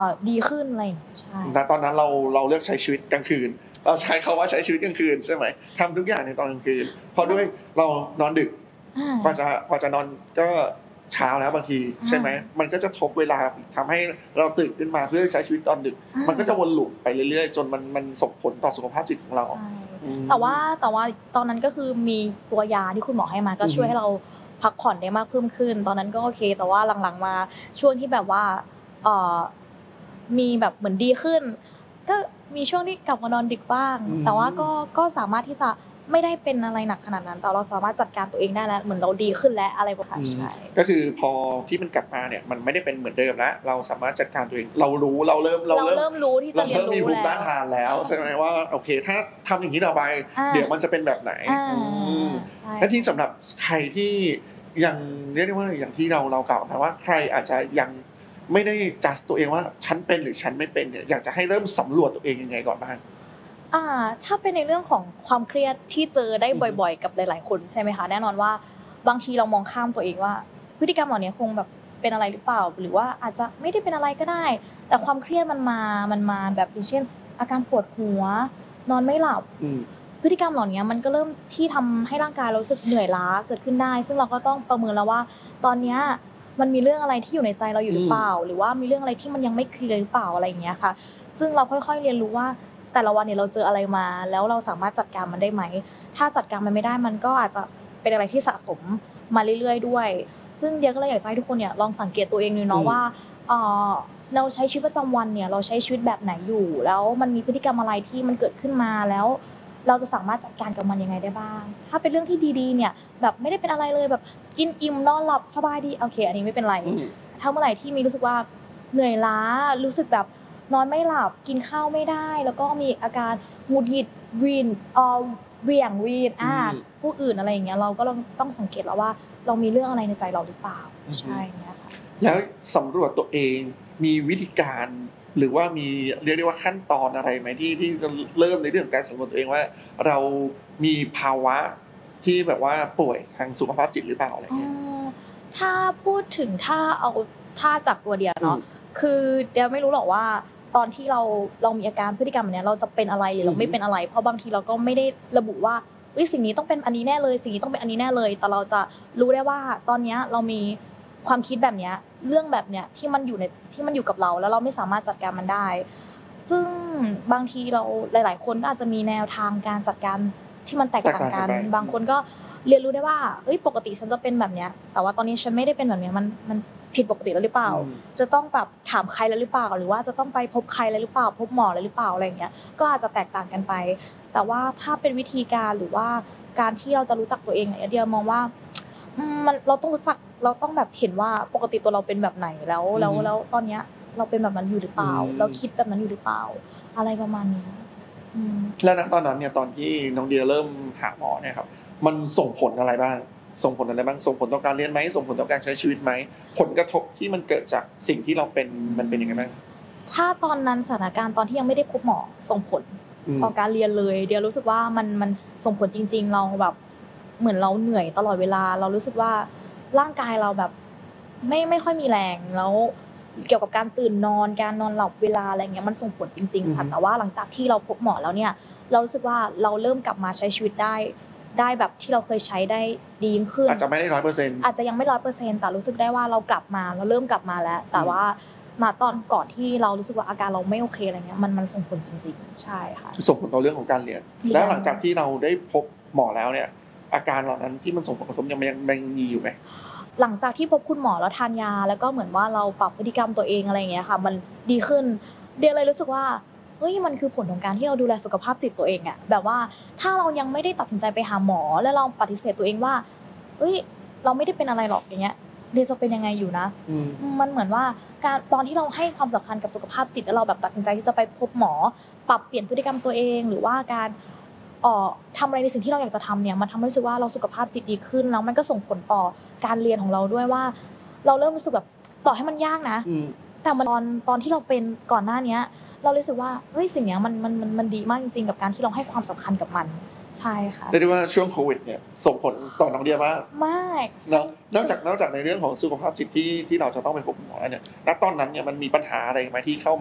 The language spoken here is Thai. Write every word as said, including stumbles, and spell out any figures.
เอ่อดีขึ้นอะไรอย่างงี้ใช่ณตอนนั้นเราเราเลือกใช้ชีวิตกลางคืนเราใช้คำว่าใช้ชีวิตกลางคืนใช่ไหมทำทุกอย่างในตอนกลางคืนเพราะด้วยเรานอนดึกกว่าจะกว่าจะนอนก็เช้าแล้วบางทีใช่ไหมมันก็จะทบเวลาทำให้เราตื่นขึ้นมาเพื่อใช้ชีวิตตอนดึกมันก็จะวนลูปไปเรื่อยๆจนมันมันส่งผลต่อสุขภาพจิตของเราแต่ว่าแต่ว่าตอนนั้นก็คือมีตัวยาที่คุณหมอให้มาก็ช่วยให้เราพักผ่อนได้มากเพิ่มขึ้นตอนนั้นก็โอเคแต่ว่าหลังๆมาช่วงที่แบบว่าเอ่อมีแบบเหมือนดีขึ้นก็มีช่วงที่กลับมานอนดึกบ้างแต่ว่าก็ก็สามารถที่จะไม่ได้เป็นอะไรหนักขนาดนั้นแต่เราสามารถจัดการตัวเองได้แล้วเหมือนเราดีขึ้นแล้วอะไรประมาณนี้ใช่ก็คือพอที่มันกลับมาเนี่ยมันไม่ได้เป็นเหมือนเดิมแล้วเราสามารถจัดการตัวเองเรารู้เราเริ่มเราเริ่มรู้ที่จะเรียนรู้แล้วเราเริ่มมีภูมิต้านทานแล้วใช่ไหมว่าโอเคถ้าทำอย่างนี้ต่อไปเดี๋ยวมันจะเป็นแบบไหนและที่สำหรับใครที่ยังเรียกได้ว่าอย่างที่เราเรากล่าวนะว่าใครอาจจะยังไม่ได้จัดตัวเองว่าฉันเป็นหรือฉันไม่เป็นเนี่ยอยากจะให้เริ่มสำรวจตัวเองยังไงก่อนบ้างอ่าถ้าเป็นในเรื่องของความเครียดที่เจอได้บ่อยๆกับหลายๆคนใช่ไหมคะแน่นอนว่าบางทีเรามองข้ามตัวเองว่าพฤติกรรมเหล่านี้คงแบบเป็นอะไรหรือเปล่าหรือว่าอาจจะไม่ได้เป็นอะไรก็ได้แต่ความเครียดมันมามันมาแบบอย่างเช่นอาการปวดหัวนอนไม่หลับพฤติกรรมเหล่านี้มันก็เริ่มที่ทำให้ร่างกายเรารู้สึกเหนื่อยล้าเกิดขึ้นได้ซึ่งเราก็ต้องประเมินแล้วว่าตอนนี้มันมีเรื่องอะไรที่อยู่ในใจเราอยู่หรือเปล่าหรือว่ามีเรื่องอะไรที่มันยังไม่เคลียร์หรือเปล่าอะไรอย่างเงี้ยค่ะซึ่งเราค่อยๆเรียนรู้ว่าแต่ละวันเนี่ยเราเจออะไรมาแล้วเราสามารถจัดการมันได้ไหมถ้าจัดการมันไม่ได้มันก็อาจจะเป็นอะไรที่สะสมมาเรื่อยๆด้วยซึ่งเดียก็เลยอยากให้ทุกคนเนี่ยลองสังเกตตัวเองดูเนาะว่าเอ่อเราใช้ชีวิตประจำวันเนี่ยเราใช้ชีวิตแบบไหนอยู่แล้วมันมีพฤติกรรมอะไรที่มันเกิดขึ้นมาแล้วเราจะสามารถจัดการกับมันยังไงได้บ้างถ้าเป็นเรื่องที่ดีๆเนี่ยแบบไม่ได้เป็นอะไรเลยแบบกินอิ่มนอนหลับสบายดีโอเคอันนี้ไม่เป็นไรถ้าเมื่อไหร่ที่มีรู้สึกว่าเหนื่อยล้ารู้สึกแบบนอนไม่หลับกินข้าวไม่ได้แล้วก็มีอาการหงุดหงิดวีนเอ่อเหวี่ยงวีนอ่าผู้อื่นอะไรอย่างเงี้ยเราก็ต้องสังเกตแล้วว่าเรามีเรื่องอะไรในใจเราหรือเปล่าใช่เงี้ยค่ะแล้วสำรวจตัวเองมีวิธีการหรือว่ามีเรียกได้ว่าขั้นตอนอะไรไหมที่ที่จะเริ่มในเรื่องของการสำรวจตัวเองว่าเรามีภาวะที่แบบว่าป่วยทางสุขภาพจิตหรือเปล่าอะไรเงี้ยถ้าพูดถึงถ้าเอาถ้าจากตัวเดียวเนาะคือเดี๋ยวไม่รู้หรอกว่าตอนที่เราเรามีอาการพฤติกรรมแบบนี้เราจะเป็นอะไรหรือเราไม่เป็นอะไรเพราะบางทีเราก็ไม่ได้ระบุว่าเอ้ยสิ่งนี้ต้องเป็นอันนี้แน่เลยสิ่งนี้ต้องเป็นอันนี้แน่เลยแต่เราจะรู้ได้ว่าตอนนี้เรามีความคิดแบบนี้เรื่องแบบเนี้ยที่มันอยู่ในที่มันอยู่กับเราแล้วเราไม่สามารถจัดการมันได้ซึ่งบางทีเราหลายๆคนก็อาจจะมีแนวทางการจัดการที่มันแตกต่างกันบางคนก็เรียนรู้ได้ว่าเอ้ยปกติฉันจะเป็นแบบเนี้ยแต่ว่าตอนนี้ฉันไม่ได้เป็นแบบเนี้ยมันมันผิดปกติแล้วหรือเปล่าจะต้องแบบถามใครแล้วหรือเปล่าหรือว่าจะต้องไปพบใครแล้วหรือเปล่าพบหมอแล้วหรือเปล่าอะไรอย่างเงี้ยก็อาจจะแตกต่างกันไปแต่ว่าถ้าเป็นวิธีการหรือว่าการที่เราจะรู้จักตัวเองเนี่ยเดียมองว่ามันเราต้องรู้จักเราต้องแบบเห็นว่าปกติตัวเราเป็นแบบไหนแล้วแล้วแล้วตอนเนี้ยเราเป็นแบบนั้นอยู่หรือเปล่าเราคิดแบบนั้นอยู่หรือเปล่าอะไรประมาณนี้แล้วณตอนนั้นเนี่ยตอนที่น้องเดียเริ่มหาหมอเนี่ยครับมันส่งผลอะไรบ้างส่งผลอะไรบ้างส่งผลต่อการเรียนไหมส่งผลต่อการใช้ชีวิตไหมผลกระทบที่มันเกิดจากสิ่งที่เราเป็นมันเป็นยังไงบ้างถ้าตอนนั้นสถานการณ์ตอนที่ยังไม่ได้พบหมอส่งผลต่อการเรียนเลยเดียรู้สึกว่ามันมันส่งผลจริงๆเราแบบเหมือนเราเหนื่อยตลอดเวลาเรารู้สึกว่าร่างกายเราแบบไม่ไม่ค่อยมีแรงแล้วเกี่ยวกับการตื่นนอนการนอนหลับเวลาอะไรเงี้ยมันส่งผลจริงๆค่ะแต่ว่าหลังจากที่เราพบหมอแล้วเนี่ยเรารู้สึกว่าเราเริ่มกลับมาใช้ชีวิตได้ได้แบบที่เราเคยใช้ได้ดีขึ้นอาจจะไม่ได้ ร้อยเปอร์เซ็นต์อาจจะยังไม่ ร้อยเปอร์เซ็นต์ แต่รู้สึกได้ว่าเรากลับมาเราเริ่มกลับมาแล้วแต่ว่ามาตอนก่อนที่เรารู้สึกว่าอาการเราไม่โอเคอะไรเงี้ยมันมันส่งผลจริงๆใช่ค่ะส่งผลต่อเรื่องของการเรียนแล้วหลังจากที่เราได้พบหมอแล้วเนี่ยอาการเหล่านั้นที่มันส่งผลกระทบยังยังยังมีอยู่ไหมหลังจากที่พบคุณหมอแล้วทานยาแล้วก็เหมือนว่าเราปรับพฤติกรรมตัวเองอะไรอย่างเงี้ยค่ะมันดีขึ้นเดียเลยรู้สึกว่าเฮ้ยมันคือผลของการที่เราดูแลสุขภาพจิตตัวเองอะแบบว่าถ้าเรายังไม่ได้ตัดสินใจไปหาหมอแล้วเราปฏิเสธตัวเองว่าเฮ้ยเราไม่ได้เป็นอะไรหรอกอย่างเงี้ยเดียจะเป็นยังไงอยู่นะมันเหมือนว่าการตอนที่เราให้ความสำคัญกับสุขภาพจิตแล้วเราแบบตัดสินใจที่จะไปพบหมอปรับเปลี่ยนพฤติกรรมตัวเองหรือว่าการเอ่อทำอะไรในสิ่งที่เราอยากจะทำเนี่ยมันทำให้รู้สึกว่าเราสุขภาพจิตดีขึ้นแล้วมันก็ส่งผลต่อการเรียนของเราด้วยว่าเราเริ่มรู้สึกแบบต่อให้มันยากนะแต่มันตอนตอนที่เราเป็นก่อนหน้านี้เรารู้สึกว่าเฮ้ยสิ่งเนี้ยมันมันมันมันดีมากจริงๆกับการที่เราให้ความสำคัญกับมันใช่ค่ะเรียกได้ว่าช่วงโควิดเนี่ยส่งผลต่อน้องเดียมากมากเนาะนอกจากนอกจากในเรื่องของสุขภาพจิตที่ที่เราจะต้องไปพบหมอแล้วเนี่ยณตอนนั้นเนี่ยมันมีปัญหาอะไรไหมที่เข้ามา